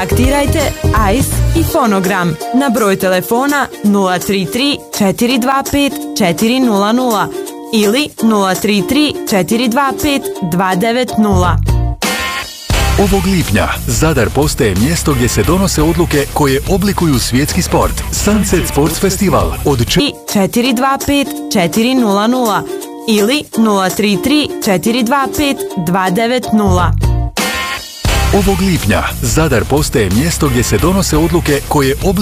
Aktirajte Ice i Fonogram na broj telefona 033 425 400 ili 033 425 290. Ovog lipnja Zadar postaje mjesto gdje se donose odluke koje oblikuju svjetski sport. Sunset Sports Festival od 425 400 ili 033 425 290. Ovog lipnja Zadar postaje mjesto gdje se donose odluke koje oblikuju